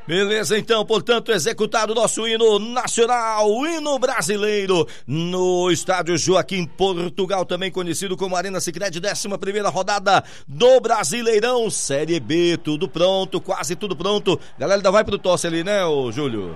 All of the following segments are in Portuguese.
Beleza, então, portanto, executado o nosso hino nacional, o hino brasileiro, no estádio Joaquim Portugal, também conhecido como Arena Sicredi, 11ª rodada do Brasileirão, Série B, tudo pronto, quase tudo pronto. Galera, ainda vai pro tosse ali, né, ô Júlio?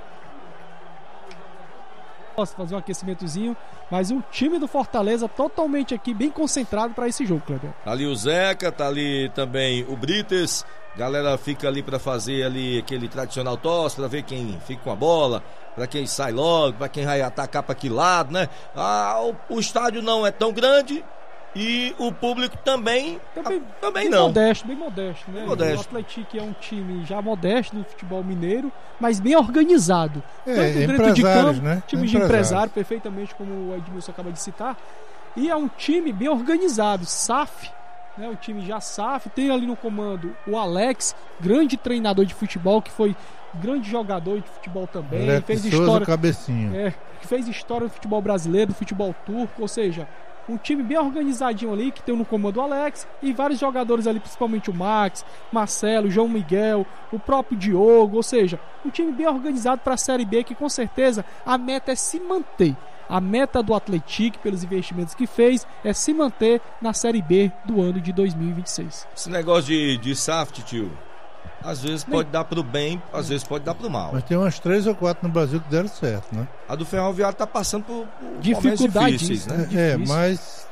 Posso fazer um aquecimentozinho, mas o time do Fortaleza totalmente aqui, bem concentrado para esse jogo, Cleber. Tá ali o Zeca, tá ali também o Brites. Galera fica ali para fazer ali aquele tradicional tosse, para ver quem fica com a bola, para quem sai logo, para quem vai atacar para que lado, né? O estádio não é tão grande e o público também não. Bem modesto, né? Modesto. O Atlético é um time já modesto do futebol mineiro, mas bem organizado. Tanto dentro de campo, né? Time de empresário, perfeitamente, como o Edmilson acaba de citar. E é um time bem organizado, SAF. Né, o time já SAF, tem ali no comando o Alex, grande treinador de futebol, que foi grande jogador de futebol também, Alex fez Souza, história, cabecinha. fez história do futebol brasileiro, do futebol turco, ou seja, um time bem organizadinho ali, que tem no comando o Alex e vários jogadores ali, principalmente o Max, Marcelo, João Miguel, o próprio Diogo, ou seja, um time bem organizado para a Série B, que com certeza a meta é se manter. A meta do Atlético, pelos investimentos que fez, é se manter na Série B do ano de 2026. Esse negócio de SAF, tio, às vezes pode dar pro bem, às vezes pode dar pro mal. Mas tem umas 3 ou 4 no Brasil que deram certo, né? A do Ferroviário tá passando por dificuldades difíceis, né? Mas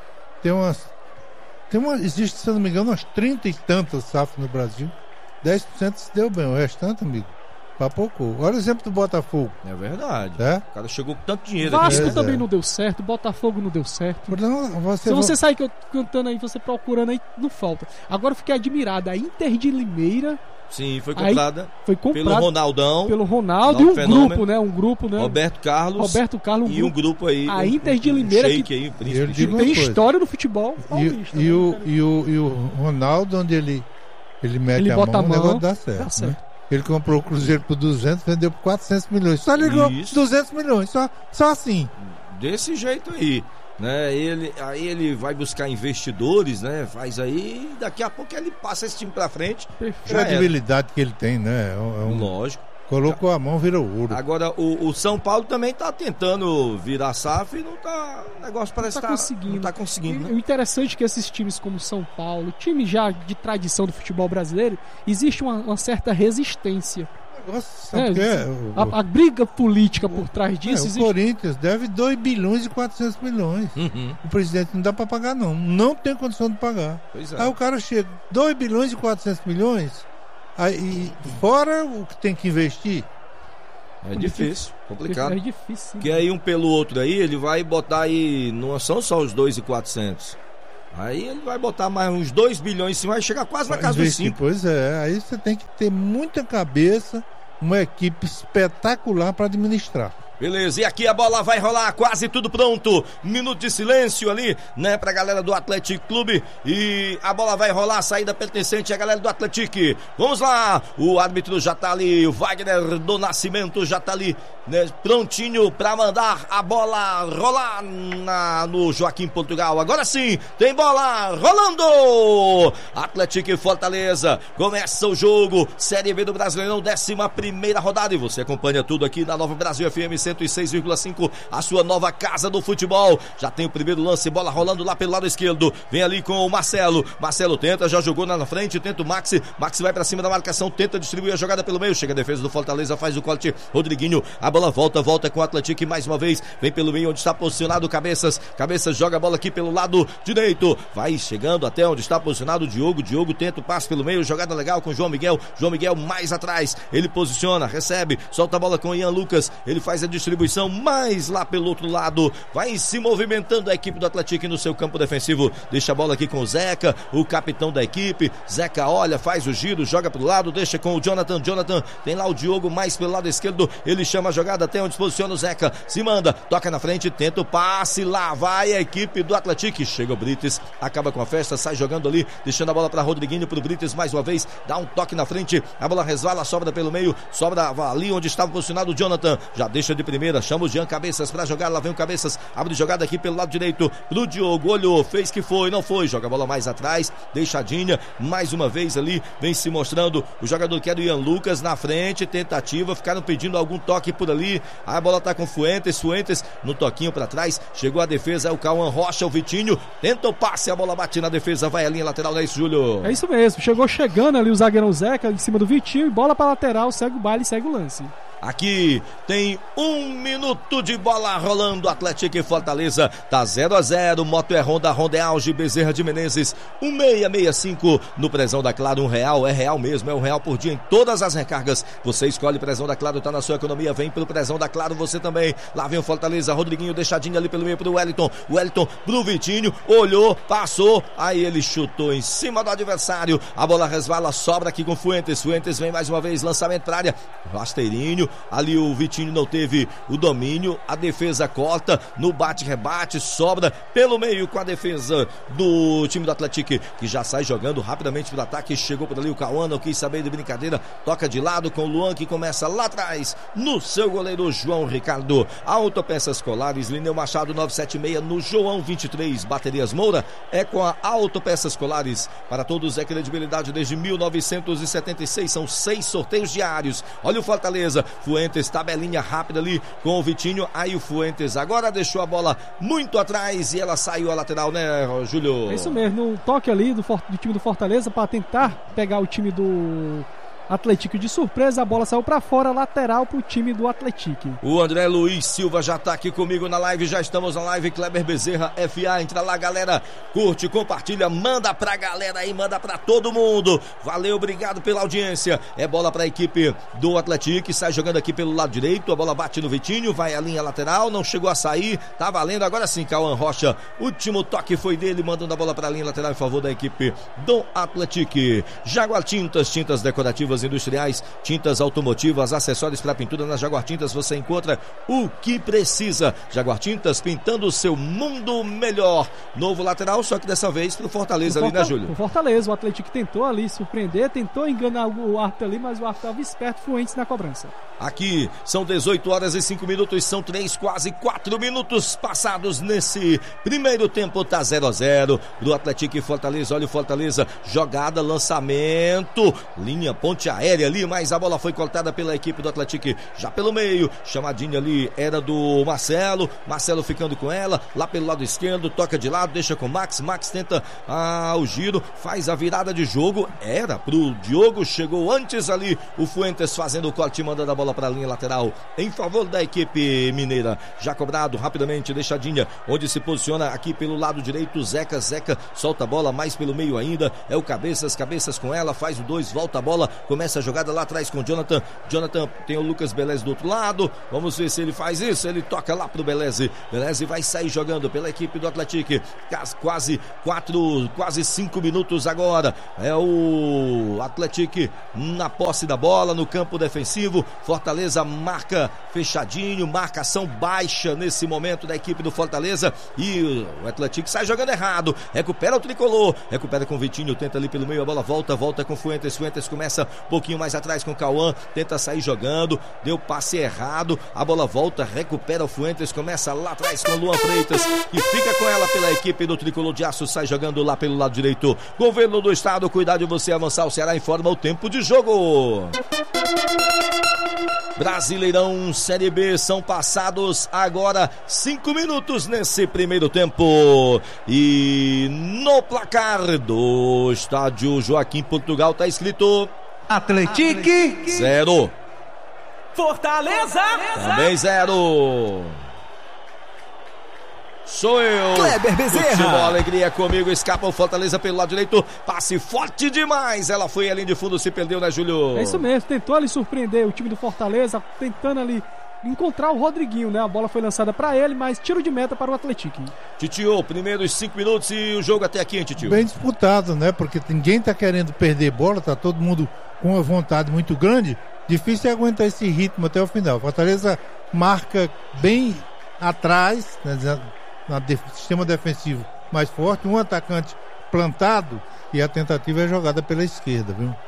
existe, se eu não me engano, umas 30 e tantas SAF no Brasil. 10% se deu bem, o restante, amigo, papocou. Olha o exemplo do Botafogo. É verdade. O cara chegou com tanto dinheiro. Vasco também não deu certo, Botafogo não deu certo. Se você sair cantando aí, você procurando aí, não falta. Agora eu fiquei admirado, a Inter de Limeira. Sim, foi comprada pelo Ronaldão. Pelo Ronaldo e um grupo, né? Roberto Carlos e um grupo aí. A Inter de Limeira que tem história no futebol paulista. E o Ronaldo, onde ele mete a mão, o negócio dá certo. Né? Ele comprou o Cruzeiro por 200, vendeu por 400 milhões. Só ligou 200 milhões, só assim. Desse jeito aí, né? Aí ele vai buscar investidores, né? Faz aí, e daqui a pouco ele passa esse time pra frente. A credibilidade que ele tem, né? Lógico. Colocou a mão, virou ouro. Agora, o São Paulo também tá tentando virar SAF e não tá... O negócio parece que não tá conseguindo. O interessante é que esses times como São Paulo, time já de tradição do futebol brasileiro, existe uma certa resistência. A briga política por trás disso existe. O Corinthians deve 2 bilhões e 400 milhões. O presidente não dá pra pagar, não tem condição de pagar. Aí o cara chega, 2 bilhões e 400 milhões... Aí, fora o que tem que investir, é difícil, complicado. É difícil. Porque aí um pelo outro aí, ele vai botar aí, não são só os 2.400. Aí ele vai botar mais uns 2 bilhões em cima, vai chegar quase na casa dos 5. Pois é, aí você tem que ter muita cabeça, uma equipe espetacular para administrar. Beleza, e aqui a bola vai rolar, quase tudo pronto. Minuto de silêncio ali, né, pra galera do Atlético Clube. E a bola vai rolar, a saída pertencente à galera do Atlético. Vamos lá, o árbitro já tá ali, o Wagner do Nascimento já tá ali, né, prontinho pra mandar a bola rolar no Joaquim Portugal. Agora sim, tem bola rolando. Atlético e Fortaleza, começa o jogo, Série B do Brasileirão, 11ª rodada. E você acompanha tudo aqui na Nova Brasil FM 106,5, a sua nova casa do futebol. Já tem o primeiro lance, bola rolando lá pelo lado esquerdo, vem ali com o Marcelo tenta, já jogou na frente, tenta o Max vai pra cima da marcação, tenta distribuir a jogada pelo meio, chega a defesa do Fortaleza, faz o corte, Rodriguinho, a bola volta com o Atlético e mais uma vez, vem pelo meio onde está posicionado Cabeças joga a bola aqui pelo lado direito, vai chegando até onde está posicionado o Diogo tenta o passe pelo meio, jogada legal com o João Miguel mais atrás, ele posiciona, recebe, solta a bola com o Ian Lucas, ele faz a distribuição mais lá pelo outro lado, vai se movimentando a equipe do Atlético no seu campo defensivo, deixa a bola aqui com o Zeca, o capitão da equipe, Zeca olha, faz o giro, joga pro lado, deixa com o Jonathan, tem lá o Diogo mais pelo lado esquerdo, ele chama a jogada até onde posiciona o Zeca, se manda, toca na frente, tenta o passe, lá vai a equipe do Atlético, chega o Brites, acaba com a festa, sai jogando ali, deixando a bola para Rodriguinho, pro Brites mais uma vez, dá um toque na frente, a bola resvala, sobra pelo meio, sobra ali onde estava posicionado o Jonathan, já deixa de de primeira, chama o Jean Cabeças pra jogar, lá vem o Cabeças, abre jogada aqui pelo lado direito pro Diogo, olhou, fez que foi, não foi, joga a bola mais atrás, deixadinha, mais uma vez ali, vem se mostrando o jogador que era o Ian Lucas na frente, tentativa, ficaram pedindo algum toque por ali, a bola tá com Fuentes no toquinho pra trás, chegou a defesa, é o Cauã Rocha, o Vitinho, tenta o passe, a bola bate na defesa, vai a linha lateral, não é isso, Júlio? É isso mesmo, chegando ali o zagueirão Zeca em cima do Vitinho e bola pra lateral, segue o baile, segue o lance. Aqui tem 1 minuto de bola rolando, Atlético e Fortaleza, tá 0-0, Moto é Honda, Honda é Auge, Bezerra de Menezes, 1665 no Prezão da Claro, R$1, é real mesmo, é R$1 por dia em todas as recargas, você escolhe Prezão da Claro, tá na sua economia, vem pelo Prezão da Claro, você também, lá vem o Fortaleza, Rodriguinho deixadinho ali pelo meio pro Wellington pro Vitinho, olhou, passou, aí ele chutou em cima do adversário, a bola resvala, sobra aqui com Fuentes vem mais uma vez, lançamento pra área, rasteirinho, ali o Vitinho não teve o domínio, a defesa corta, no bate-rebate, sobra pelo meio com a defesa do time do Atlético, que já sai jogando rapidamente pro ataque, chegou por ali o Cauã, não quis saber de brincadeira, toca de lado com o Luan, que começa lá atrás, no seu goleiro João Ricardo, Autopeças Colares, Lineu Machado 976, no João 23, Baterias Moura, é com a Autopeças Colares, para todos é credibilidade desde 1976, são 6 sorteios diários, olha o Fortaleza, Fuentes, tabelinha rápida ali com o Vitinho, aí o Fuentes agora deixou a bola muito atrás e ela saiu a lateral, né, Júlio? É isso mesmo, no toque ali do time do Fortaleza para tentar pegar o time do Atlético de surpresa, a bola saiu pra fora, lateral pro time do Atlético. O André Luiz Silva já tá aqui comigo na live, já estamos na live, Kleber Bezerra, FA, entra lá galera, curte, compartilha, manda pra galera aí, manda pra todo mundo, valeu, obrigado pela audiência, é bola pra equipe do Atlético, sai jogando aqui pelo lado direito, a bola bate no Vitinho, vai a linha lateral, não chegou a sair, tá valendo, agora sim, Cauã Rocha, último toque foi dele, mandando a bola pra linha lateral em favor da equipe do Atlético. Jaguar tintas decorativas industriais, tintas automotivas, acessórios para pintura. Na Jaguar Tintas você encontra o que precisa. Jaguar Tintas, pintando o seu mundo melhor. Novo lateral, só que dessa vez pro Fortaleza ali, né, Júlio? O Fortaleza, o Atlético tentou ali surpreender, tentou enganar o árbitro ali, mas o árbitro estava esperto, Fuentes na cobrança. Aqui são 18h05, são 3, quase 4 minutos passados nesse primeiro tempo, tá 0-0 do Atlético e Fortaleza. Olha o Fortaleza, jogada, lançamento, linha, ponte aérea ali, mas a bola foi cortada pela equipe do Atlético, já pelo meio, chamadinha ali era do Marcelo ficando com ela, lá pelo lado esquerdo, toca de lado, deixa com Max tenta o giro, faz a virada de jogo, era pro Diogo, chegou antes ali o Fuentes fazendo o corte, mandando a bola para a linha lateral, em favor da equipe mineira, já cobrado rapidamente, deixadinha, onde se posiciona aqui pelo lado direito, Zeca solta a bola mais pelo meio ainda, é o Cabeças com ela, faz o 2, volta a bola, começa a jogada lá atrás com o Jonathan, tem o Lucas Beleze do outro lado, vamos ver se ele faz isso, ele toca lá pro Beleze vai sair jogando pela equipe do Atlético, quase 5 minutos agora, é o Atlético na posse da bola, no campo defensivo, Fortaleza marca fechadinho, marcação baixa nesse momento da equipe do Fortaleza, e o Atlético sai jogando errado, recupera o tricolor, recupera com o Vitinho, tenta ali pelo meio, a bola volta com Fuentes começa um pouquinho mais atrás com o Cauã, tenta sair jogando, deu passe errado, a bola volta, recupera o Fuentes, começa lá atrás com o Luan Freitas, e fica com ela pela equipe do Tricolor de Aço, sai jogando lá pelo lado direito. Governo do Estado, cuidar de você avançar, o Ceará informa o tempo de jogo. Brasileirão Série B, são passados agora 5 minutos nesse primeiro tempo, e no placar do estádio Joaquim Portugal tá escrito Atlético 0, Fortaleza também 0. Sou eu, Kleber Bezerra. Futebol Alegria comigo, escapa o Fortaleza pelo lado direito, passe forte demais, ela foi ali de fundo, se perdeu, né, Júlio? É isso mesmo, tentou ali surpreender o time do Fortaleza, tentando ali encontrar o Rodriguinho, né? A bola foi lançada para ele, mas tiro de meta para o Atlético. Titio, primeiros 5 minutos e o jogo até aqui, hein, Titio? Bem disputado, né? Porque ninguém tá querendo perder bola, tá todo mundo com uma vontade muito grande, difícil é aguentar esse ritmo até o final. Fortaleza marca bem atrás, né? Sistema defensivo mais forte, um atacante plantado, e a tentativa é jogada pela esquerda, viu?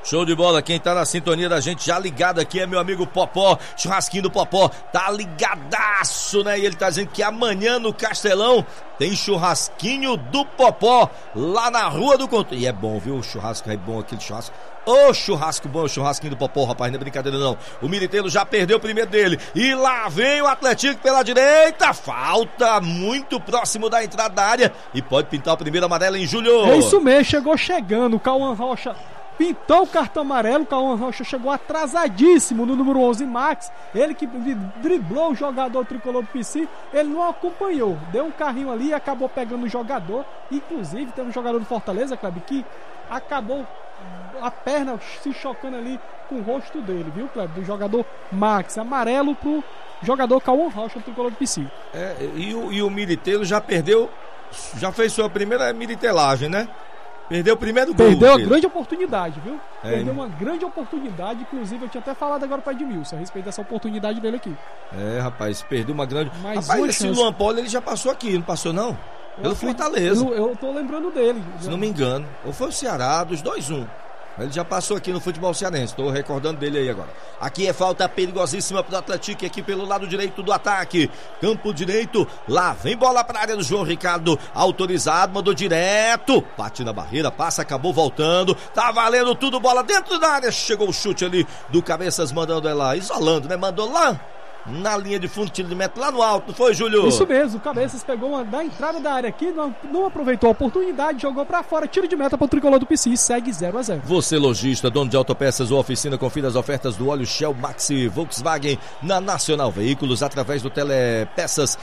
Show de bola, quem tá na sintonia da gente já ligado aqui é meu amigo Popó, churrasquinho do Popó, tá ligadaço, né? E ele tá dizendo que amanhã no Castelão tem churrasquinho do Popó, lá na Rua do Controle. E é bom, viu? O churrasco é bom, aquele churrasco. Ô, churrasco bom, o churrasquinho do Popó, rapaz, não é brincadeira não. O Militeiro já perdeu o primeiro dele. E lá vem o Atlético pela direita. Falta muito próximo da entrada da área. E pode pintar o primeiro amarelo em Júlio. É isso mesmo, chegando. O Cauã Rocha pintou o cartão amarelo. O Cauã Rocha chegou atrasadíssimo no número 11, Max. Ele que driblou o jogador tricolor do PC. Ele não acompanhou. Deu um carrinho ali e acabou pegando o jogador. Inclusive, tem um jogador do Fortaleza, Kleber, que acabou a perna se chocando ali com o rosto dele, viu, Kleber? Do jogador Max, amarelo pro jogador Cauã Rocha, do tricolor do PC. E o Militeiro já perdeu, já fez sua primeira militelagem, né? Perdeu o primeiro gol. Perdeu a grande oportunidade, viu? Perdeu uma grande oportunidade, inclusive eu tinha até falado agora para Edmilson a respeito dessa oportunidade dele aqui. Rapaz, perdeu uma grande... Mas rapaz, esse Luan Poli, ele já passou aqui, não passou não? Pelo Fortaleza. Eu tô lembrando dele. Se não me engano. Ou foi o Ceará, dos 2-1. Ele já passou aqui no futebol cearense. Estou recordando dele aí agora. Aqui é falta perigosíssima para o Atlético, aqui pelo lado direito do ataque. Campo direito. Lá vem bola para a área do João Ricardo. Autorizado, mandou direto. Bate na barreira, passa, acabou voltando. Tá valendo tudo, bola dentro da área. Chegou o chute ali do Cabeças, mandando ela, isolando, né? Mandou lá na linha de fundo, tiro de meta lá no alto, não foi, Júlio? Isso mesmo, o Cabeças pegou uma da entrada da área aqui, não aproveitou a oportunidade, jogou pra fora, tiro de meta pro tricolor do PC e segue 0-0. Você, lojista, dono de autopeças ou oficina, confira as ofertas do óleo Shell Maxi Volkswagen na Nacional Veículos, através do Telepeças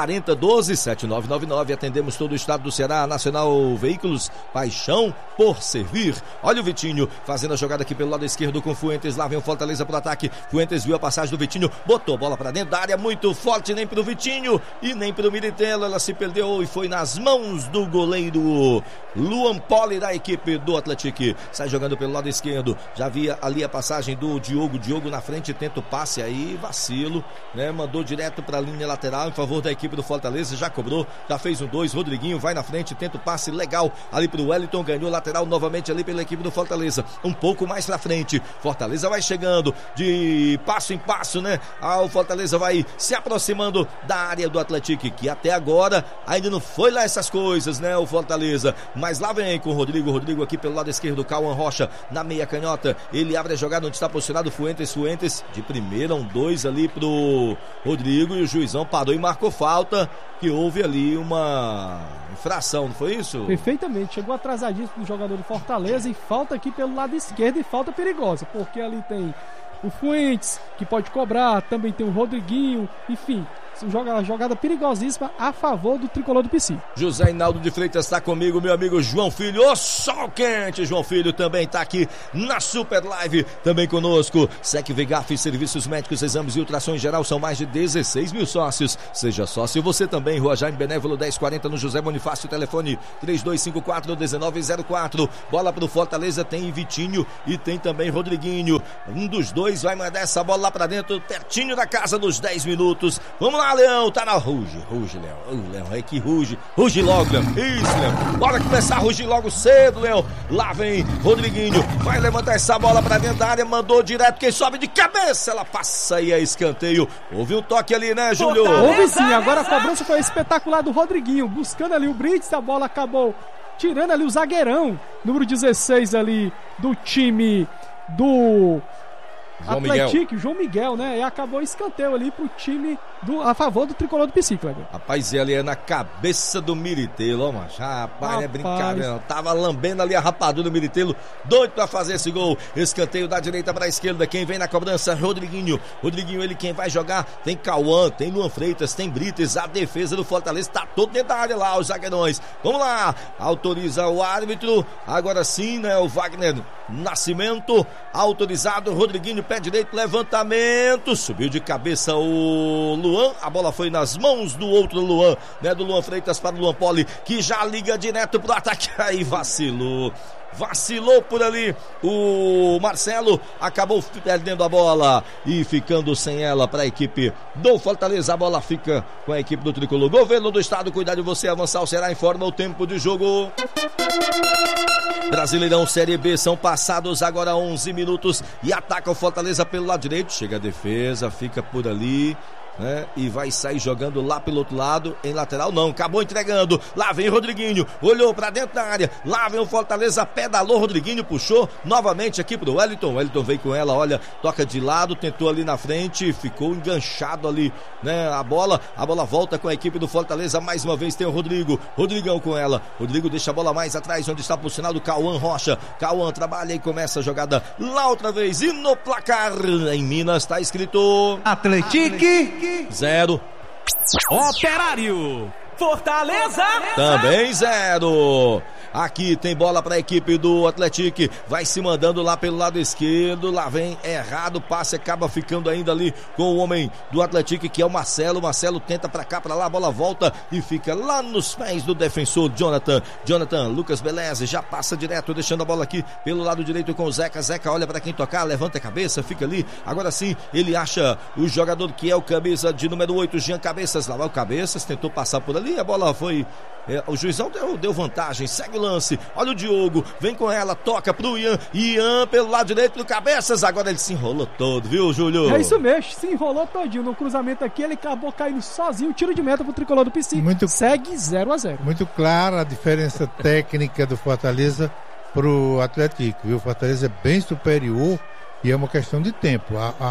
4012-7999. Atendemos todo o estado do Ceará. Nacional Veículos, paixão por servir. Olha o Vitinho fazendo a jogada aqui pelo lado esquerdo com Fuentes. Lá vem o Fortaleza pro ataque. Fuentes viu a passagem do Vitinho, botou bola para dentro da área, muito forte, nem pro Vitinho e nem pro Militello. Ela se perdeu e foi nas mãos do goleiro Luan Poli, da equipe do Atlético. Sai jogando pelo lado esquerdo. Já via ali a passagem do Diogo na frente, tenta o passe aí, vacilo, né? Mandou direto para a linha lateral em favor da equipe do Fortaleza, já cobrou, já fez um 2, Rodriguinho vai na frente, tenta o passe legal ali pro Wellington, ganhou lateral novamente ali pela equipe do Fortaleza. Um pouco mais pra frente, Fortaleza vai chegando de passo em passo, né? O Fortaleza vai se aproximando da área do Atlético, que até agora ainda não foi lá essas coisas, né? O Fortaleza, mas lá vem com o Rodrigo aqui pelo lado esquerdo, Cauã Rocha na meia canhota, ele abre a jogada onde está posicionado Fuentes de primeira, um 2 ali pro Rodrigo e o juizão parou e marcou falta, que houve ali uma infração, não foi isso? Perfeitamente, chegou atrasadíssimo do jogador do Fortaleza e falta aqui pelo lado esquerdo e falta perigosa, porque ali tem o Fuentes, que pode cobrar, também tem o Rodriguinho, enfim, jogada perigosíssima a favor do tricolor do PC. José Hinaldo de Freitas está comigo, meu amigo João Filho, o sol quente, João Filho também está aqui na Super Live, também conosco, Sec Vegaf, serviços médicos, exames e ultrassom em geral, são mais de 16 mil sócios, seja sócio você também, Rua Jaime Benévolo 1040 no José Bonifácio, telefone 3254-1904, bola pro Fortaleza, tem Vitinho e tem também Rodriguinho, um dos dois vai mandar essa bola lá pra dentro, pertinho da casa dos 10 minutos, vamos lá, Leão, tá na ruge, Leão, Leão, é que ruge logo, Leão, isso, Leão, bora começar a rugir logo cedo, Leão, lá vem Rodriguinho, vai levantar essa bola pra dentro da área, mandou direto, quem sobe de cabeça, ela passa e é escanteio, houve um toque ali, né, Júlio? Houve sim, agora a cobrança foi espetacular do Rodriguinho, buscando ali o Brits, a bola acabou tirando ali o zagueirão, número 16 ali do time do Atlético, João Miguel, né? E acabou escanteio ali pro time a favor do tricolor do PC, Kleber. Rapaz, ele é na cabeça do Militello, ó, macho. Rapaz, não é brincadeira, não. Tava lambendo ali a rapadura do Militello, doido pra fazer esse gol. Escanteio da direita pra esquerda. Quem vem na cobrança? Rodriguinho, ele quem vai jogar? Tem Cauã, tem Luan Freitas, tem Brites. A defesa do Fortaleza tá todo dentro da área lá, os zagueirões. Vamos lá, autoriza o árbitro. Agora sim, né? O Wagner Nascimento, autorizado. Rodriguinho, pé direito, levantamento, subiu de cabeça o Luan, a bola foi nas mãos do outro Luan, né, do Luan Freitas para o Luan Poli, que já liga direto pro ataque, aí vacilou por ali o Marcelo, acabou perdendo a bola e ficando sem ela para a equipe do Fortaleza. A bola fica com a equipe do Tricolor. Governo do Estado, cuidar de você, avançar o Ceará, informa o tempo de jogo. Brasileirão Série B, são passados agora 11 minutos e ataca o Fortaleza pelo lado direito, chega a defesa, fica por ali, né? E vai sair jogando lá pelo outro lado, em lateral não, acabou entregando, lá vem Rodriguinho, olhou pra dentro da área, lá vem o Fortaleza, pedalou, Rodriguinho puxou novamente aqui pro Wellington veio com ela, olha, toca de lado, tentou ali na frente, ficou enganchado ali, né? A bola volta com a equipe do Fortaleza, mais uma vez tem o Rodrigão com ela, Rodrigo deixa a bola mais atrás, onde está posicionado o Cauã Rocha, Cauã trabalha e começa a jogada lá outra vez, e no placar em Minas está escrito Atletique 0. Operário Fortaleza Também 0. Aqui tem bola para a equipe do Atlético, vai se mandando lá pelo lado esquerdo, lá vem errado, passe acaba ficando ainda ali com o homem do Atlético, que é o Marcelo tenta para cá, para lá, a bola volta e fica lá nos pés do defensor Jonathan, Lucas Beleze já passa direto, deixando a bola aqui pelo lado direito com o Zeca olha para quem tocar, levanta a cabeça, fica ali, agora sim, ele acha o jogador que é o camisa de número 8, Jean Cabeças, lá vai o Cabeças, tentou passar por ali, a bola foi... o juizão deu vantagem, segue o lance, olha o Diogo, vem com ela, toca pro Ian pelo lado direito do Cabeças, agora ele se enrolou todo, viu, Júlio? É isso mesmo, se enrolou todinho no cruzamento aqui, ele acabou caindo sozinho, tiro de meta pro tricolor do PC, segue 0-0. Muito clara a diferença técnica do Fortaleza pro Atlético, viu? O Fortaleza é bem superior e é uma questão de tempo,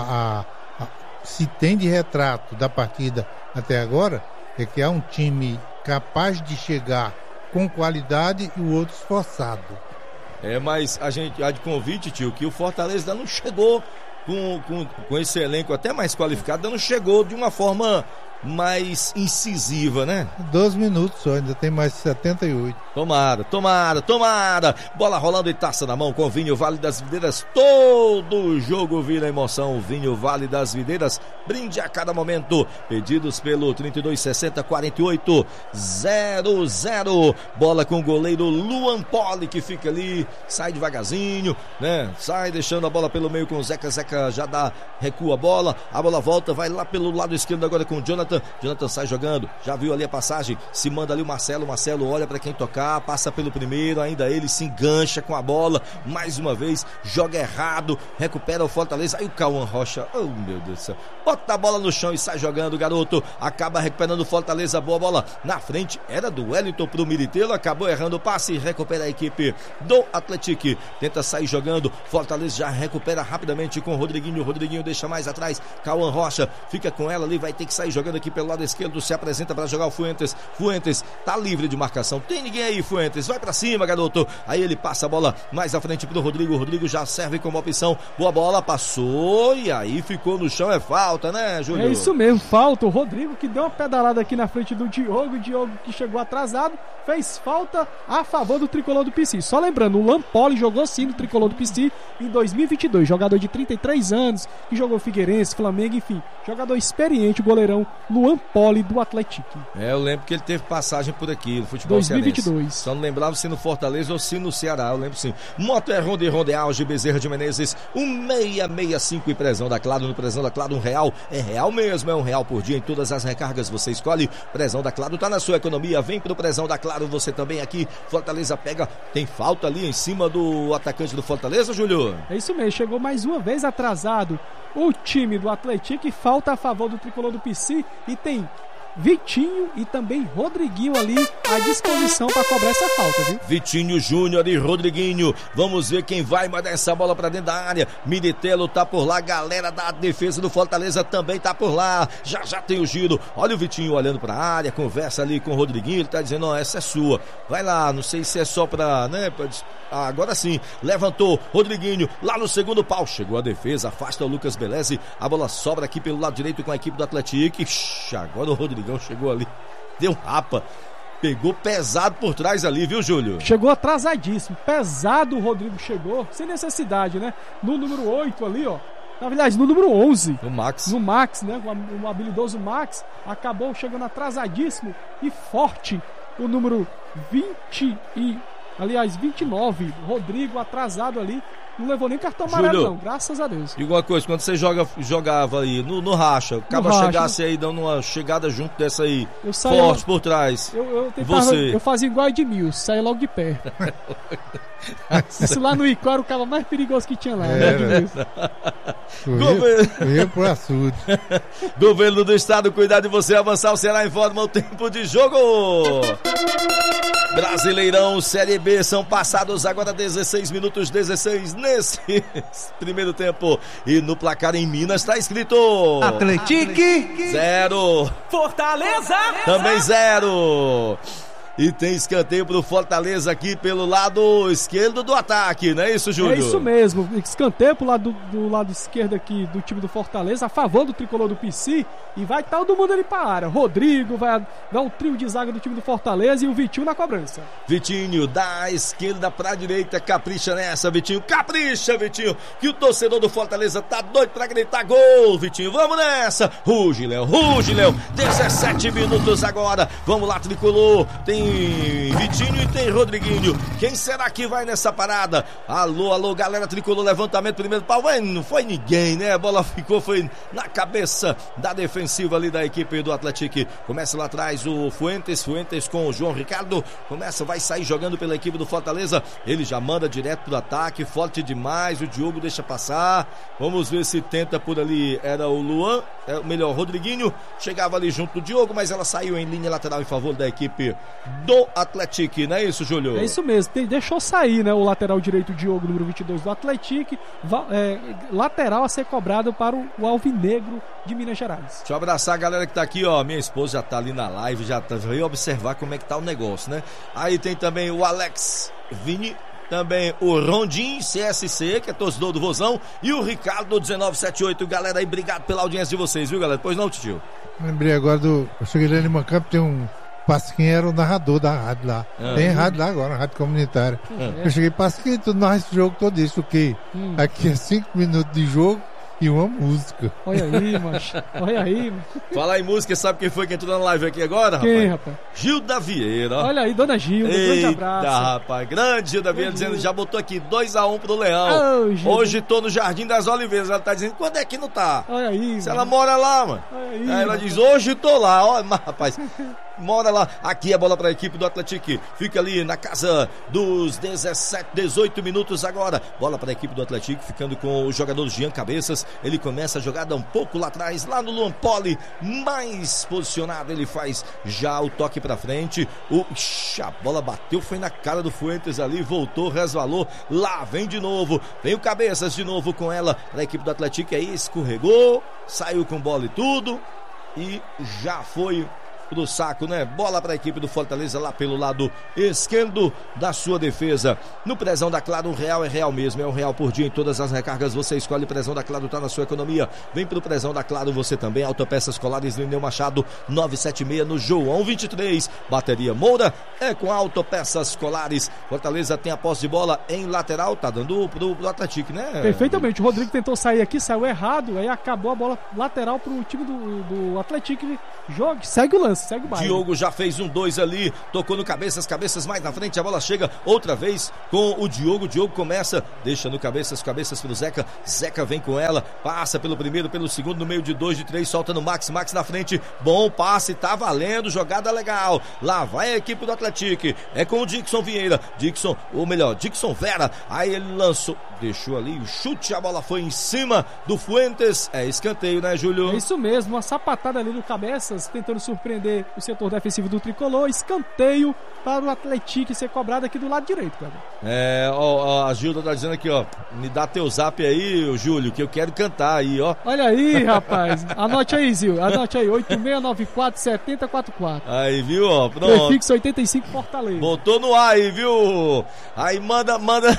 se tem de retrato da partida até agora, é que há um time capaz de chegar com qualidade e o outro esforçado. Mas a gente há de convite, tio, que o Fortaleza ainda não chegou com esse elenco até mais qualificado, ainda não chegou de uma forma mais incisiva, né? 12 minutos só, ainda tem mais 78. Tomara. Bola rolando e taça na mão com o Vinho Vale das Videiras. Todo jogo vira emoção. Vinho Vale das Videiras, brinde a cada momento. Pedidos pelo 3260-4800. Bola com o goleiro Luan Poli, que fica ali, sai devagarzinho, né? Sai deixando a bola pelo meio com o Zeca já recua a bola volta, vai lá pelo lado esquerdo agora com o Jonathan sai jogando, já viu ali a passagem, se manda ali o Marcelo olha para quem tocar, passa pelo primeiro, ainda ele se engancha com a bola, mais uma vez, joga errado, recupera o Fortaleza, aí o Cauã Rocha, oh meu Deus do céu, bota a bola no chão e sai jogando, garoto, acaba recuperando o Fortaleza, boa bola na frente, era do Wellington pro Militelo, acabou errando o passe, recupera a equipe do Atlético, tenta sair jogando, Fortaleza já recupera rapidamente com o Rodriguinho deixa mais atrás, Cauã Rocha fica com ela ali, vai ter que sair jogando aqui pelo lado esquerdo, se apresenta para jogar o Fuentes tá livre de marcação, tem ninguém aí, Fuentes, vai pra cima, garoto, aí ele passa a bola mais à frente pro Rodrigo já serve como opção, boa bola, passou e aí ficou no chão, é falta, né, Júlio? É isso mesmo, falta, o Rodrigo que deu uma pedalada aqui na frente do Diogo que chegou atrasado, fez falta a favor do tricolor do PC, só lembrando, o Lampoli jogou sim no tricolor do PC em 2022, jogador de 33 anos, que jogou Figueirense, Flamengo, enfim, jogador experiente, o goleirão Luan Poli do Atlético. Eu lembro que ele teve passagem por aqui no futebol 2022. cearense. Só não lembrava se no Fortaleza ou se no Ceará, eu lembro sim. Moto é Ronde Auge, Bezerra de Menezes, 1665 e Prezão da Claro, no Prezão da Claro R$1, é real mesmo, é R$1 por dia em todas as recargas, você escolhe, Prezão da Claro tá na sua economia, vem pro Prezão da Claro, você também aqui, Fortaleza pega, tem falta ali em cima do atacante do Fortaleza, Júlio? É isso mesmo, chegou mais uma vez atrasado o time do Atlético e falta a favor do tricolor do PC e tem Vitinho e também Rodriguinho ali à disposição para cobrar essa falta, viu? Vitinho Júnior e Rodriguinho, vamos ver quem vai mandar essa bola para dentro da área, Militelo tá por lá, galera da defesa do Fortaleza também tá por lá, já tem o giro, olha o Vitinho olhando para a área, conversa ali com o Rodriguinho, ele tá dizendo, ó, essa é sua, vai lá, não sei se é só para, né, agora sim, levantou Rodriguinho, lá no segundo pau, chegou a defesa, afasta o Lucas Beleze, a bola sobra aqui pelo lado direito com a equipe do Atlético, agora o Rodrigão chegou ali, deu um rapa, pegou pesado por trás ali, viu, Júlio? Chegou atrasadíssimo, pesado o Rodrigo chegou, sem necessidade, né? No número 8 ali, ó, na verdade, no número 11. No Max, né? O habilidoso Max acabou chegando atrasadíssimo e forte o número 21 Aliás, 29, Rodrigo atrasado ali. Não levou nem cartão amarelo, não, graças a Deus. Diga uma coisa, quando você jogava aí no racha, acaba chegasse aí dando uma chegada junto dessa aí, forte por trás. Eu fazia igual a Edmilson, saía logo de perto. Isso lá no Icó era o cara mais perigoso que tinha lá, né, Edmilson? Eu ia pro açude. Governo do Estado, cuidar de você avançar, o Ceará informa o tempo de jogo. Brasileirão Série B, são passados agora 16 minutos 16 nesse primeiro tempo. E no placar em Minas está escrito Atlético 0, Fortaleza também 0. E tem escanteio pro Fortaleza aqui pelo lado esquerdo do ataque, não é isso, Júlio? É isso mesmo, escanteio pro lado do lado esquerdo aqui do time do Fortaleza, a favor do tricolor do PC, e vai todo mundo ali pra área. Rodrigo vai dar um trio de zaga do time do Fortaleza e o Vitinho na cobrança. Vitinho da esquerda pra direita, capricha nessa, Vitinho, capricha, Vitinho, que o torcedor do Fortaleza tá doido pra gritar gol, Vitinho, vamos nessa, ruge, Léo, 17 minutos agora, vamos lá, tricolor, tem Vitinho e tem Rodriguinho. Quem será que vai nessa parada? Alô, galera tricolor, levantamento, primeiro pau, não foi ninguém, né? A bola foi na cabeça da defensiva ali da equipe do Atlético. Começa lá atrás o Fuentes com o João Ricardo, vai sair jogando pela equipe do Fortaleza, ele já manda direto pro ataque, forte demais, o Diogo deixa passar, vamos ver se tenta por ali, era o Luan, melhor, Rodriguinho, chegava ali junto do Diogo, mas ela saiu em linha lateral em favor da equipe do Atlético, não é isso, Júlio? É isso mesmo, deixou sair, né, o lateral direito Diogo, número 22 do Atlético, lateral a ser cobrado para o Alvinegro de Minas Gerais. Deixa eu abraçar a galera que tá aqui, ó, minha esposa já tá ali na live, veio observar como é que tá o negócio, né? Aí tem também o Alex Vini, também o Rondim CSC, que é torcedor do Vozão, e o Ricardo 1978, galera aí, obrigado pela audiência de vocês, viu, galera? Pois não, tio? Lembrei agora eu cheguei lá em Lima Campo, tem um Pasquim era o narrador da rádio lá. Tem rádio lá agora, rádio comunitária. Eu cheguei, Pasquim, tu narra esse jogo todo isso, o quê? Aqui é 5 minutos de jogo e uma música. Olha aí, macho. Olha aí, mano. Fala em música, sabe quem foi que entrou na live aqui agora, rapaz? Quem, rapaz? Gilda Vieira. Olha aí, dona Gilda, grande abraço. Rapaz, grande Gilda Vieira dizendo, já botou aqui 2-1 pro Leão. Hoje tô no Jardim das Oliveiras. Ela tá dizendo, quando é que não tá? Olha aí, se ela mora lá, mano. Aí, ela diz, hoje tô lá. Olha, rapaz, mora lá. Aqui a bola para a equipe do Atlético. Fica ali na casa dos 18 minutos agora. Bola para a equipe do Atlético, ficando com o jogador Jean Cabeças. Ele começa a jogada um pouco lá atrás, lá no Luan Poli, mais posicionado. Ele faz já o toque para frente. A bola bateu, foi na cara do Fuentes ali, voltou, resvalou. Lá vem de novo. Vem o Cabeças de novo com ela para a equipe do Atlético. Aí escorregou, saiu com bola e tudo. E já foi do saco, né? Bola para a equipe do Fortaleza lá pelo lado esquerdo da sua defesa. No Prezão da Claro, o real é real mesmo, é um real por dia em todas as recargas. Você escolhe Prezão da Claro, tá na sua economia. Vem pro Prezão da Claro você também. Autopeças Colares Lineu Machado 976 no João 23. Bateria Moura é com Autopeças Colares. Fortaleza tem a posse de bola em lateral, tá dando pro Atlético, né? Perfeitamente. O Rodrigo tentou sair aqui, saiu errado, aí acabou a bola lateral pro time do Atlético. Joga, segue o lance. Segue o baile. Diogo já fez 1-2 ali, tocou no Cabeças mais na frente, a bola chega outra vez com o Diogo começa, deixa no Cabeças pro Zeca vem com ela, passa pelo primeiro, pelo segundo, no meio de 2, de 3, solta no Max na frente, bom passe, tá valendo, jogada legal, lá vai a equipe do Atlético, é com o Dixon Vieira, Dixon Vera, aí ele lançou, deixou ali o chute, a bola foi em cima do Fuentes, é escanteio, né, Júlio? É isso mesmo, uma sapatada ali no Cabeças, tentando surpreender o setor defensivo do tricolor, escanteio para o Atlético ser cobrado aqui do lado direito, cara. A Gilda tá dizendo aqui, ó, me dá teu zap aí, Júlio, que eu quero cantar aí, ó. Olha aí, rapaz, anote aí, Zil, anote aí, 8694-7044. Aí, viu, ó, pronto. Prefixo 85 Fortaleza. Botou no ar aí, viu? Aí manda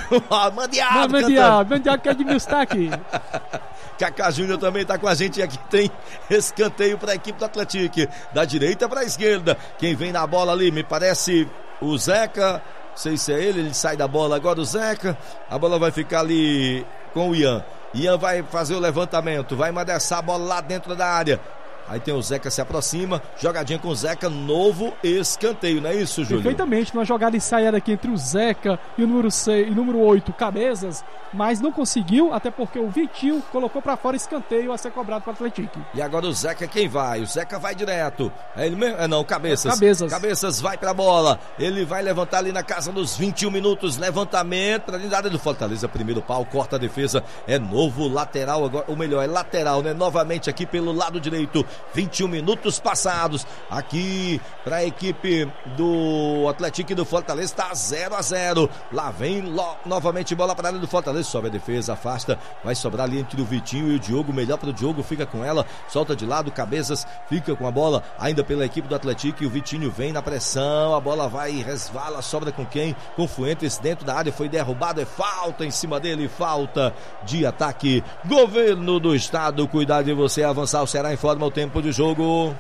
que é de mil está aqui. Kaká Júnior também tá com a gente, e aqui tem escanteio para a equipe do Atlético, da direita para a esquerda. Quem vem na bola ali, me parece o Zeca, não sei se é ele sai da bola agora, o Zeca, a bola vai ficar ali com o Ian vai fazer o levantamento, vai mandar essa bola lá dentro da área, Aí tem o Zeca se aproxima, jogadinha com o Zeca, novo escanteio, não é isso, Júlio? Perfeitamente, numa jogada ensaiada aqui entre o Zeca e o número 6 e o número 8, Cabezas, mas não conseguiu, até porque o Vitinho colocou pra fora escanteio a ser cobrado pro Atlético. E agora o Zeca quem vai? O Zeca vai direto. É ele mesmo? Não, Cabeças. Cabeças vai pra bola. Ele vai levantar ali na casa dos 21 minutos. Levantamento pra dentro da área do Fortaleza. Primeiro pau, corta a defesa. É novo lateral agora, ou melhor, é lateral, né? Novamente aqui pelo lado direito. 21 minutos passados. Aqui pra equipe do Atlético e do Fortaleza. Tá 0-0. Lá vem novamente bola pra área do Fortaleza. Sobe a defesa, afasta. Vai sobrar ali entre o Vitinho e o Diogo. Melhor pro Diogo, fica com ela. Solta de lado, Cabeças fica com a bola. Ainda pela equipe do Atlético. E o Vitinho vem na pressão. A bola vai e resvala. Sobra com quem? Com Fuentes dentro da área. Foi derrubado. É falta em cima dele. Falta de ataque. Governo do Estado, cuidar de você. Avançar. O Ceará informa o tempo de jogo.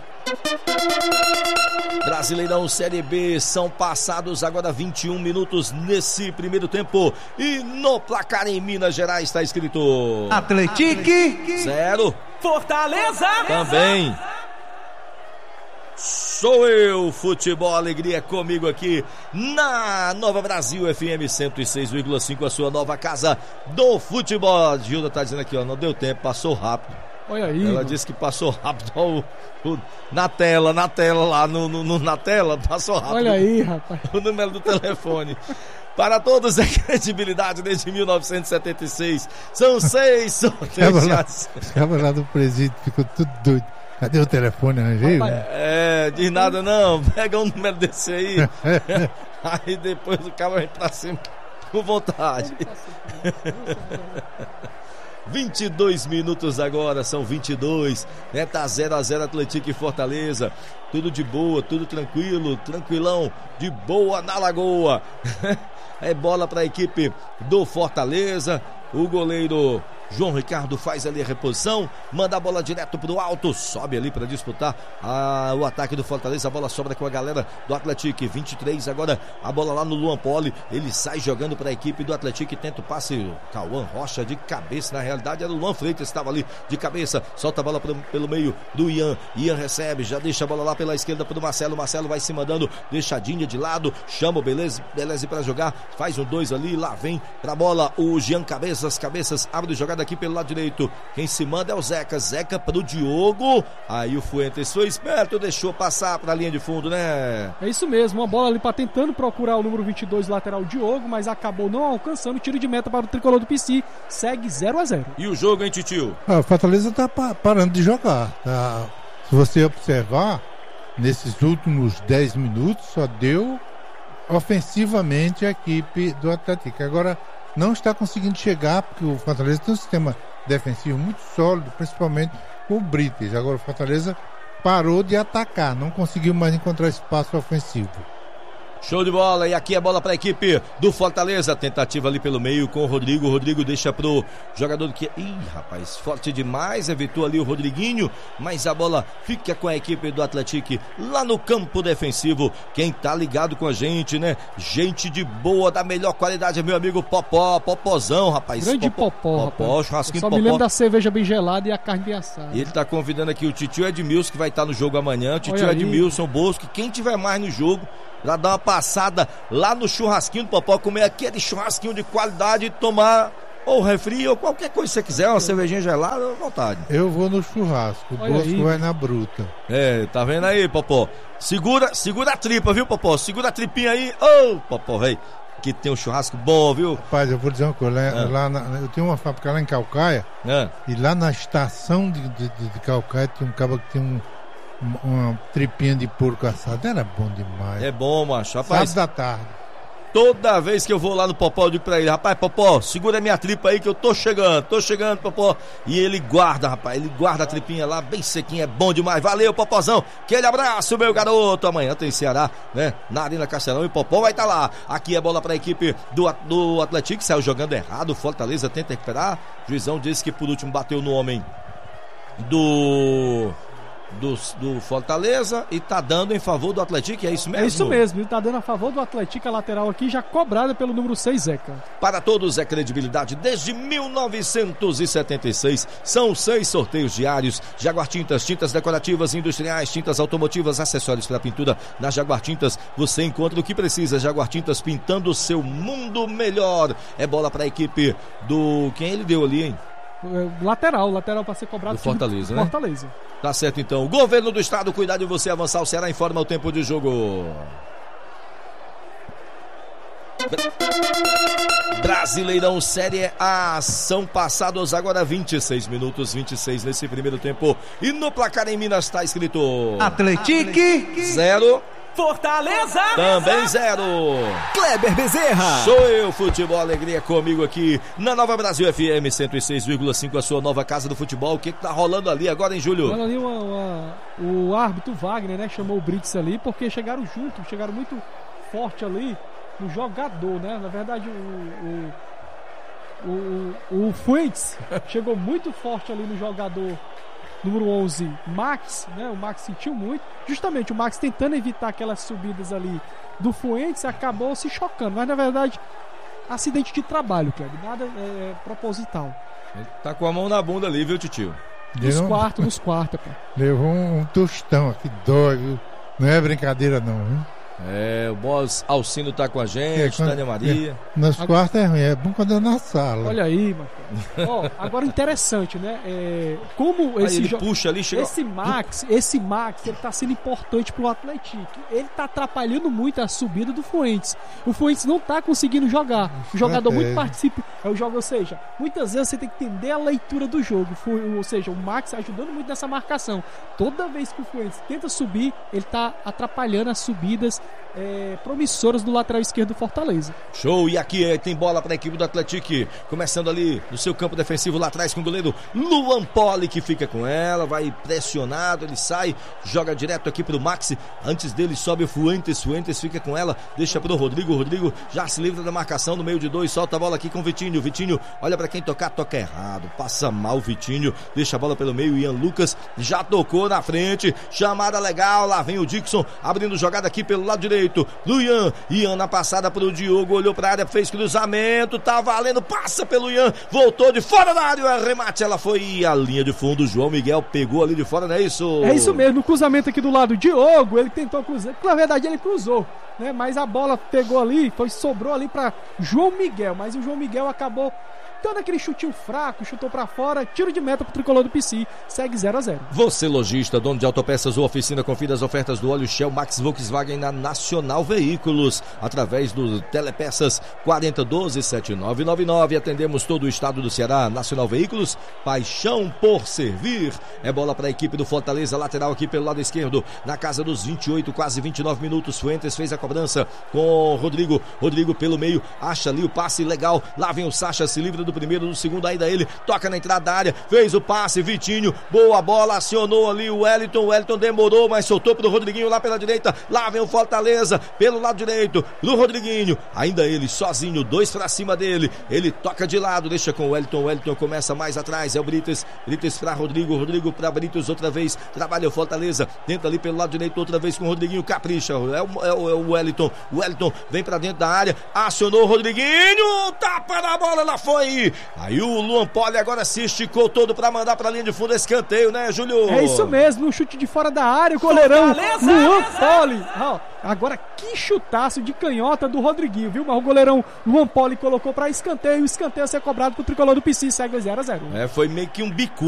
Brasileirão Série B, são passados agora 21 minutos nesse primeiro tempo. E no placar em Minas Gerais está escrito Atlético 0 Fortaleza também. Sou eu, Futebol Alegria, comigo aqui na Nova Brasil FM 106,5, a sua nova casa do futebol. A Gilda tá dizendo aqui, ó, não deu tempo, passou rápido. Olha aí. Ela disse que passou rápido na tela lá, na tela, passou rápido. Olha aí, rapaz. O número do telefone. Para todos é credibilidade desde 1976. São 6 sorteios. Ficava lá do presídio, ficou tudo doido. Cadê o telefone, Angel? Diz nada não. Pega um número desse aí. Aí depois o cara vem pra cima com vontade. 22 minutos agora, são 22, né? Tá 0-0 Atlético e Fortaleza. Tudo de boa, tudo tranquilo, tranquilão, de boa na Lagoa. É bola para a equipe do Fortaleza. O goleiro João Ricardo faz ali a reposição, manda a bola direto pro alto, sobe ali para disputar o ataque do Fortaleza. A bola sobra com a galera do Atlético. 23 agora, a bola lá no Luan Poli, ele sai jogando para a equipe do Atlético e tenta o passe. Cauã Rocha de cabeça, na realidade era o Luan Freitas, estava ali de cabeça, solta a bola pelo meio do Ian. Ian recebe, já deixa a bola lá pela esquerda pro Marcelo. Marcelo vai se mandando, deixadinha de lado, chama o Beleza para jogar, faz um 2 ali, lá vem pra bola o Jean Cabeças abre o jogada aqui pelo lado direito. Quem se manda é o Zeca pro Diogo. Aí o Fuentes foi esperto, deixou passar pra linha de fundo, né? É isso mesmo, uma bola ali pra tentando procurar o número 22, lateral Diogo, mas acabou não alcançando. Tiro de meta para o tricolor do PC, segue 0-0. E o jogo, hein, Titio? O Fortaleza tá parando de jogar, tá? Se você observar, nesses últimos 10 minutos só deu ofensivamente a equipe do Atlético. Agora não está conseguindo chegar, porque o Fortaleza tem um sistema defensivo muito sólido, principalmente com o Brites. Agora o Fortaleza parou de atacar, não conseguiu mais encontrar espaço ofensivo. Show de bola, e aqui a bola para a equipe do Fortaleza, tentativa ali pelo meio com o Rodrigo deixa pro jogador que... Ih, rapaz, forte demais, evitou ali o Rodriguinho, mas a bola fica com a equipe do Atlético lá no campo defensivo. Quem tá ligado com a gente, né? Gente de boa, da melhor qualidade, meu amigo Popozão, rapaz. Grande Popó, churrasquinho Popó. Só me lembro da cerveja bem gelada e a carne bem assada. Ele tá convidando aqui o Titio Edmilson, que vai estar no jogo amanhã, o Titio Edmilson Bosco, quem tiver mais no jogo, pra dar uma passada lá no churrasquinho do Popó, comer aquele churrasquinho de qualidade e tomar ou refri ou qualquer coisa que você quiser, uma cervejinha gelada, à vontade. Eu vou no churrasco, o Bosco vai na bruta. Tá vendo aí, Popó? Segura a tripa, viu, Popó? Segura a tripinha aí. Ô, Popó, velho, que tem um churrasco bom, viu? Rapaz, eu vou dizer uma coisa, eu tenho uma fábrica lá em Calcaia, e lá na estação de Calcaia tem um cabo que tem uma tripinha de porco assado, era bom demais. É bom, macho, rapaz. Sábado da tarde. Toda vez que eu vou lá no Popó, eu digo pra ele, rapaz, Popó, segura minha tripa aí que eu tô chegando, Popó. E ele guarda, rapaz, ele guarda a tripinha lá, bem sequinha, é bom demais. Valeu, Popozão, aquele abraço, meu garoto. Amanhã tem Ceará, né, na Arena Castelão, e o Popó vai estar lá. Aqui é bola pra equipe do Atlético, saiu jogando errado, o Fortaleza tenta recuperar. O juizão disse que por último bateu no homem do do Fortaleza e tá dando em favor do Atlético, é isso mesmo? É isso mesmo, ele tá dando a favor do Atlético, a lateral aqui já cobrada pelo número 6, Zeca. Para todos é credibilidade desde 1976, são 6 sorteios diários. Jaguar Tintas, tintas decorativas, industriais, tintas automotivas, acessórios para pintura. Na Jaguar Tintas você encontra o que precisa. Jaguar Tintas, pintando o seu mundo melhor. É bola para a equipe do... Quem ele deu ali, hein? Lateral para ser cobrado. Do Fortaleza, né? Fortaleza. Tá certo então. O governo do estado, cuidar de você avançar. O Ceará informa o tempo de jogo. Brasileirão Série A, são passados agora 26 minutos, 26 nesse primeiro tempo. E no placar em Minas está escrito Atlético 0, Fortaleza também 0. Kleber Bezerra. Sou eu, Futebol Alegria, comigo aqui na Nova Brasil FM 106,5, a sua nova casa do futebol. O que tá rolando ali agora, hein, Júlio? Olha ali o árbitro Wagner, né, chamou o Brits ali porque chegaram juntos, chegaram muito forte ali no jogador, né? Na verdade, o Fuentes chegou muito forte ali no jogador número 11, Max, né? O Max sentiu muito. Justamente o Max tentando evitar aquelas subidas ali do Fuentes, acabou se chocando. Mas na verdade, acidente de trabalho, Kleber. Nada proposital. Ele tá com a mão na bunda ali, viu, titio? Nos quartos, pô. Levou um tostão aqui, dói, viu? Não é brincadeira não, viu? O Boss Alcino tá com a gente, Tânia Maria. Nos quartos é ruim, é bom quando é na sala. Olha aí, mano. Agora interessante, né? Como esse ele puxa ali, chega... esse Max, ele tá sendo importante pro Atlético. Ele tá atrapalhando muito a subida do Fuentes. O Fuentes não tá conseguindo jogar. O jogador muito participa. Ou seja, muitas vezes você tem que entender a leitura do jogo. Ou seja, o Max ajudando muito nessa marcação. Toda vez que o Fuentes tenta subir, ele tá atrapalhando as subidas promissoras do lateral esquerdo do Fortaleza. Show, e aqui tem bola para a equipe do Atlético, começando ali no seu campo defensivo lá atrás com o goleiro Luan Poli, que fica com ela, vai pressionado, ele sai, joga direto aqui pro Max, antes dele sobe o Fuentes fica com ela, deixa pro Rodrigo já se livra da marcação no meio de 2, solta a bola aqui com o Vitinho, olha para quem toca errado, passa mal o Vitinho, deixa a bola pelo meio, Ian Lucas já tocou na frente, chamada legal, lá vem o Dixon, abrindo jogada aqui pelo lado direito, do Ian na passada pro Diogo, olhou pra área, fez cruzamento, tá valendo, passa pelo Ian, voltou de fora da área, o arremate, ela foi à linha de fundo, o João Miguel pegou ali de fora, não é isso? É isso mesmo, no cruzamento aqui do lado, Diogo, ele tentou cruzar, na verdade ele cruzou, né, mas a bola pegou ali, sobrou ali pra João Miguel, mas o João Miguel acabou dando aquele chutinho fraco, chutou pra fora, tiro de meta pro tricolor do PC, segue 0-0. Você lojista, dono de autopeças ou oficina, confira as ofertas do óleo Shell Max Volkswagen na Nacional Veículos, através do Telepeças 4012-7999, atendemos todo o estado do Ceará. Nacional Veículos, paixão por servir. É bola para a equipe do Fortaleza, lateral aqui pelo lado esquerdo, na casa dos 28, quase 29 minutos, Fuentes fez a cobrança com Rodrigo pelo meio, acha ali o passe legal, lá vem o Sacha, se livra do primeiro, do segundo, ainda ele toca na entrada da área, fez o passe, Vitinho, boa bola, acionou ali o Wellington demorou, mas soltou pro Rodriguinho lá pela direita, lá vem o Fortaleza pelo lado direito, do Rodriguinho, ainda ele sozinho, 2 pra cima dele, ele toca de lado, deixa com o Wellington começa mais atrás, é o Brites pra Rodrigo pra Brites outra vez, trabalha o Fortaleza, tenta ali pelo lado direito outra vez com o Rodriguinho, capricha, é o Wellington vem pra dentro da área, acionou o Rodriguinho, tapa na bola, ela foi. Aí o Luan Poli agora se esticou todo pra mandar pra linha de fundo, escanteio, né, Júlio? É isso mesmo, um chute de fora da área, o goleirão Luan Poli. Agora que chutaço de canhota do Rodriguinho, viu? Mas o goleirão Luan Poli colocou pra escanteio, o escanteio a ser cobrado pro tricolor do PC, segue 0-0. Foi meio que um bico.